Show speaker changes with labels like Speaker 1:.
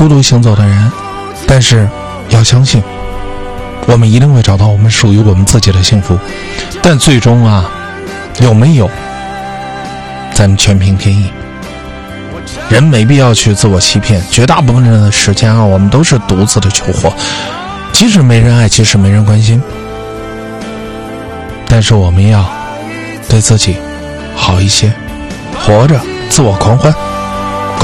Speaker 1: 孤独行走的人，但是要相信我们一定会找到我们属于我们自己的幸福。但最终啊，有没有咱们全凭天意。人没必要去自我欺骗，绝大部分人的时间啊，我们都是独自的求活，即使没人爱，即使没人关心，但是我们要对自己好一些，活着自我狂欢。